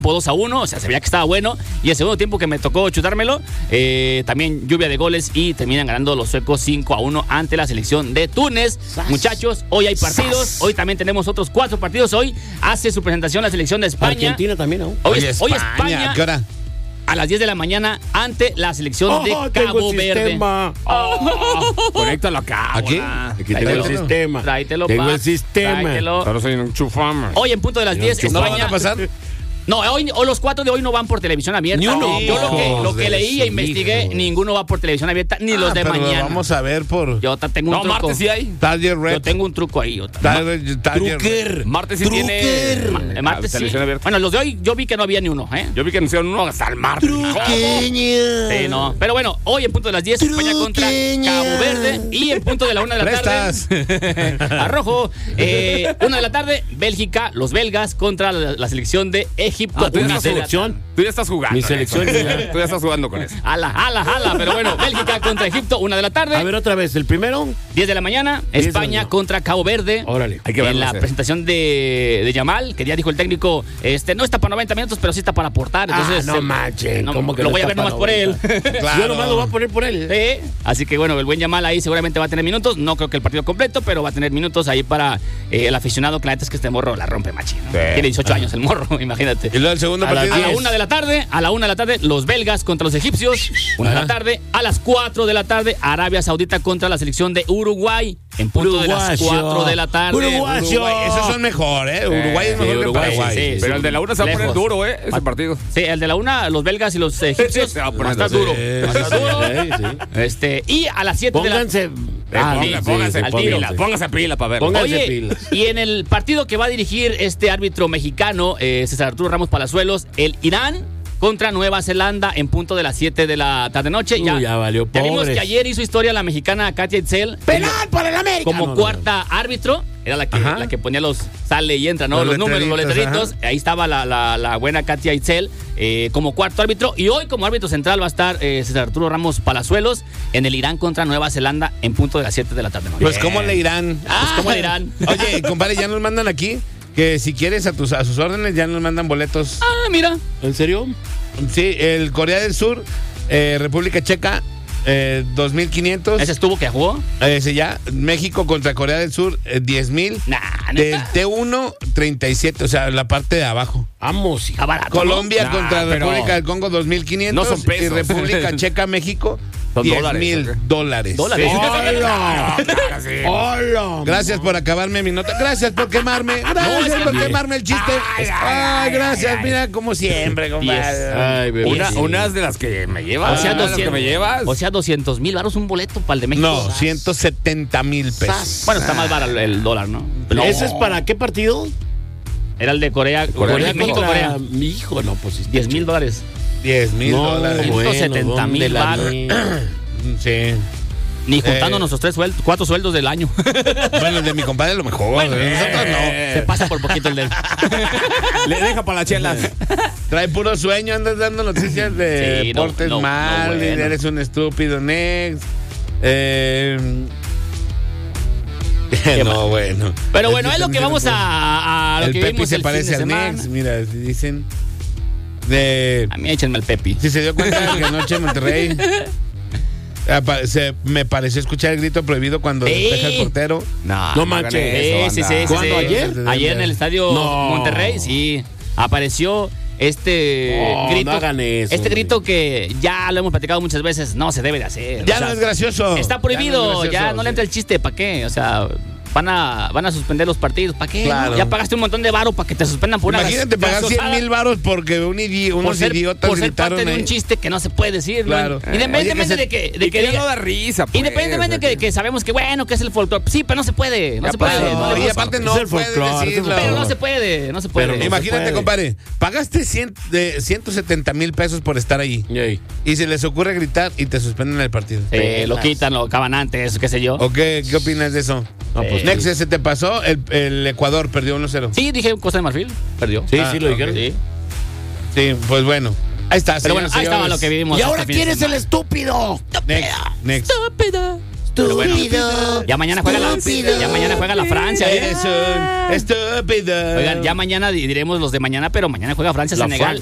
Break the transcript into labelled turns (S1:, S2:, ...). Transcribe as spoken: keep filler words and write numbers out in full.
S1: dos a uno, o sea, se veía que estaba bueno. Y el segundo tiempo que me tocó chutármelo, eh, también lluvia de goles y terminan ganando los suecos cinco a uno ante la selección de Túnez. ¡Sas! Muchachos, hoy hay partidos, ¡sas! Hoy también tenemos otros cuatro partidos. Hoy hace su presentación la selección de España.
S2: Argentina también, ¿no?
S1: Hoy,
S3: Oye,
S1: hoy
S3: España,
S1: España,
S3: ¿a qué hora?
S1: A las diez de la mañana ante la selección
S2: oh,
S1: de Cabo Verde.
S2: Oh, conéctalo acá.
S3: ¿Aquí?
S2: Aquí tengo el sistema.
S1: Tráetelo,
S2: tengo
S1: pa.
S2: el sistema.
S1: Tráetelo.
S2: Ahora soy un chufama.
S1: Hoy en punto de las diez,
S3: ¿No
S1: España.
S3: van a pasar?
S1: No, hoy o los cuatro de hoy no van por televisión abierta.
S2: Ni uno.
S1: Yo lo que, lo que leí e
S3: Hijo,
S1: investigué,
S3: hijo.
S1: ninguno va por televisión abierta, ni
S3: Ah,
S1: los de
S3: pero
S1: mañana.
S3: Vamos a ver por
S1: Yo ta- tengo un
S2: No,
S1: truco.
S2: martes sí hay.
S3: Target Red.
S1: Yo tengo un truco ahí. Yo ta-
S3: Target, Target
S2: Trucker. Martes sí
S1: Trucker.
S2: tiene.
S1: Ma- eh, martes sí.
S2: televisión abierta.
S1: Bueno, los de hoy yo vi que no había ni uno, ¿eh?
S2: Yo vi que anunciaron uno hasta el martes.
S1: Sí, no. Pero bueno, hoy en punto de las diez, España contra Cabo Verde. Y en punto de la una de la
S3: Prestas.
S1: tarde. Arrojo. Eh, una de la tarde, Bélgica, los belgas contra la, la selección de Egipto.
S2: Ah, ¿tú ya
S1: Una
S2: estás
S1: de la
S2: selección? Tú ya estás jugando.
S1: Mi
S2: ¿eh?
S1: selección.
S2: Tú ya estás jugando con eso.
S1: Ala, ala, ala. Pero bueno, Bélgica contra Egipto, una de la tarde.
S2: A ver, otra vez, el primero.
S1: diez de la mañana,
S2: diez de la
S1: España
S2: mañana.
S1: contra Cabo Verde.
S2: Órale, hay que
S1: En
S2: verlo
S1: la
S2: hacer.
S1: presentación de, de Yamal, que ya dijo el técnico, este no está para noventa minutos, pero sí está para aportar. Entonces,
S2: ah, no
S1: eh,
S2: manchen.
S1: no,
S2: ¿Cómo que
S1: lo
S2: no
S1: voy a
S2: está
S1: ver
S2: para
S1: nomás por él.
S3: Claro.
S2: Yo nomás lo voy a poner por él.
S1: Sí. Así que bueno, el buen Yamal ahí seguramente va a tener minutos. No creo que el partido completo, pero va a tener minutos ahí para eh, el aficionado. Que la neta es que este morro la rompe machín, ¿no?
S2: Sí.
S1: Tiene dieciocho años el morro, imagínate.
S3: Y luego el segundo
S2: A las
S3: partido.
S1: A la
S2: diez.
S1: una de la tarde, a la una de la tarde, los belgas contra los egipcios. Una de la
S3: Ajá.
S1: tarde, a las cuatro de la tarde, Arabia Saudita contra la selección de Uruguay. En punto de las
S2: Uruguayo.
S1: cuatro de la tarde.
S2: Uruguayo.
S3: Uruguay, esos son mejor, ¿eh? Uruguay es
S2: sí,
S3: mejor que
S2: Uruguay,
S3: Paraguay.
S1: sí, sí.
S2: Pero el de la una se va a poner
S1: Lejos.
S2: duro, ¿eh? Ese partido.
S1: Sí, el de la una, los belgas y los egipcios.
S2: Se va a
S1: va a
S2: poner
S1: estar
S2: duro.
S1: duro.
S2: Sí,
S1: Va a estar duro.
S2: sí, sí.
S1: Este, y a las siete de la
S2: Pónganse.
S1: Ah,
S2: Eh,
S1: sí,
S2: ponga-
S1: sí,
S2: pónganse
S1: sí, al tiro.
S2: pila, pónganse pila para ver.
S1: Oye,
S2: Pónganse pilas.
S1: y en el partido que va a dirigir este árbitro mexicano, eh, César Arturo Ramos Palazuelos, el Irán contra Nueva Zelanda en punto de las siete de la tarde-noche.
S2: Uy, ya valió,
S1: ya vimos
S2: pobres.
S1: que ayer hizo historia la mexicana Katia Itzel.
S2: ¡Penal para el América!
S1: Como
S2: No, no,
S1: cuarta árbitro. Era la que,
S3: Ajá.
S1: la que ponía los sale y entra, ¿no?
S3: Los
S1: Los, números, los
S3: letreritos,
S1: letreritos. Ahí estaba la, la, la buena Katia Itzel eh, como cuarto árbitro. Y hoy como árbitro central va a estar eh, César Arturo Ramos Palazuelos en el Irán contra Nueva Zelanda en punto de las siete de la tarde.
S3: Pues, ¿cómo le irán?
S1: Ah,
S3: Pues,
S1: ¿cómo le irán?
S3: Oye, compadre, ya nos mandan aquí que si quieres a, tus, a sus órdenes, ya nos mandan boletos.
S1: Ah, mira.
S2: ¿En serio?
S3: Sí, el Corea del Sur, eh, República Checa, eh, dos mil quinientos.
S1: ¿Ese estuvo que jugó?
S3: Ese ya. México contra Corea del Sur, eh, diez mil.
S1: Nah,
S3: Del
S1: neta.
S3: T uno, treinta y siete, o sea, la parte de abajo.
S2: Vamos, hija.
S1: Está barato,
S3: Colombia
S2: Nah,
S3: contra
S2: pero-
S3: República del Congo, dos mil quinientos.
S2: No son pesos.
S3: Y República Checa, México,
S2: Son
S3: diez
S2: dólares,
S3: mil
S2: ¿ok?
S3: dólares.
S1: ¿Dólares?
S3: Sí.
S2: ¡Hola! ¡Hola!
S3: Gracias por acabarme mi nota. Gracias por quemarme. Gracias por quemarme el chiste. Ay, gracias. Mira, como siempre, compadre.
S2: Ay, bebé. Una,
S1: Sí.
S2: unas de las que me llevas.
S1: O sea,
S2: unas de las que
S1: doscientos,
S2: me llevas.
S1: o sea, doscientos mil varos un boleto para el de México.
S3: No, ciento setenta mil pesos.
S1: Bueno, está más barato el, el dólar, ¿no? No.
S2: ¿Ese es para qué partido?
S1: Era el de Corea,
S2: Corea
S1: Corea México,
S2: contra
S1: Corea.
S2: Mi hijo, no, pues sí.
S1: diez mil dólares.
S3: diez mil
S2: No,
S3: dólares.
S2: bueno,
S1: ciento setenta mil
S2: ¿dónde la
S1: varos.
S2: vi?
S3: Sí.
S1: Ni juntando
S3: Eh.
S1: nuestros tres sueldos, cuatro sueldos del año.
S3: Bueno, el de mi compadre lo mejor.
S1: Bueno,
S3: de nosotros no.
S1: Se pasa por poquito el de él.
S2: Le deja para las chelas.
S3: Trae puro sueño, andas dando noticias de
S1: Sí, no,
S3: portes
S1: no,
S3: mal,
S1: no,
S3: y
S1: bueno.
S3: eres un estúpido, next. Eh, no, bueno.
S1: Pero bueno, es lo que
S3: Dicen,
S1: vamos a, a lo
S3: El
S1: que
S3: Pepi
S1: vimos
S3: se
S1: el
S3: parece
S1: fin de
S3: al
S1: semana.
S3: next, mira, dicen. De,
S1: A mí échenme el Pepi.
S3: si se dio cuenta que anoche en Monterrey apa- se, me pareció escuchar el grito prohibido cuando
S1: Sí.
S3: despeja el portero.
S2: No,
S3: No
S2: hagan
S3: manches.
S2: eso,
S1: Sí, sí, sí,
S2: banda.
S1: sí,
S2: ¿Cuándo,
S1: sí.
S2: ayer?
S1: Ayer en el estadio
S2: No.
S1: Monterrey, sí. Apareció este
S2: No,
S1: grito.
S2: no hagan eso,
S1: este grito
S2: güey.
S1: que ya lo hemos platicado muchas veces, no se debe de hacer.
S3: Ya
S1: O sea,
S3: no es gracioso.
S1: Está prohibido,
S3: es
S1: ya
S3: gracioso,
S1: no le
S3: sí.
S1: entra el chiste, ¿para qué? O sea, van a, van a suspender los partidos, ¿para qué?
S3: Claro.
S1: Ya pagaste un montón de varo para que te suspendan por una
S3: Imagínate pagar cien
S1: gasosada.
S3: mil varos porque un idi-
S1: por
S3: unos
S1: ser,
S3: idiotas
S1: por ser
S3: gritaron
S1: parte de
S3: ahí.
S1: un chiste que no se puede decir, ¿no?
S3: Claro.
S1: Independientemente
S3: Oye, que se-
S1: de que, de
S2: Y
S1: que
S2: que ya
S1: diga-
S2: no da risa, pues.
S1: Independientemente de que, que sabemos que bueno, que es el folclore. Sí, pero no se puede, no
S2: Ya
S1: se puede.
S2: pasó.
S1: no le
S3: y
S1: gusta.
S3: aparte no
S2: Es el
S3: puedes
S2: folclore, es el
S3: decirlo.
S1: Pero no se puede, no se puede.
S2: Pero no
S3: Imagínate,
S2: puede.
S3: compadre, pagaste cien, de ciento setenta mil pesos por estar ahí
S2: Yay.
S3: y se les ocurre gritar y te suspenden el partido.
S1: Eh, lo quitan, lo acaban antes, qué sé yo.
S3: ¿O qué, qué opinas de eso?
S2: No, pues,
S1: Eh,
S3: Next, ¿se te pasó? El, el Ecuador perdió uno cero.
S1: Sí, dije Costa de Marfil, perdió.
S2: Sí,
S3: Ah,
S2: sí, lo
S3: ok.
S2: dijeron.
S1: Sí.
S3: Sí, pues bueno. Ahí está,
S1: Pero bueno,
S3: señoras
S1: ahí
S3: y
S1: estaba
S3: señores.
S1: lo que vivimos.
S2: Y ahora
S1: este fin de
S2: quién es el
S1: semana.
S2: estúpido.
S3: Next, next.
S1: Estúpida. Pero bueno,
S3: Estúpido.
S1: ya mañana juega la,
S3: Estúpido.
S1: ya mañana juega la Francia. ¿eh?
S3: Eres un estúpido.
S1: Oigan, ya mañana di- diremos los de mañana, pero mañana juega Francia,
S2: La
S1: Senegal.